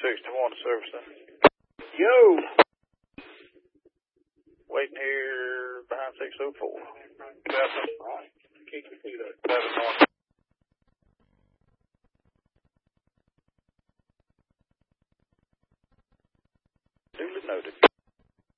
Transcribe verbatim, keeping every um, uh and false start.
sixty-one to servicing. Yo! Waiting here behind six oh four. Seven. Alright. Can't you see that? Seven one. Duly noted.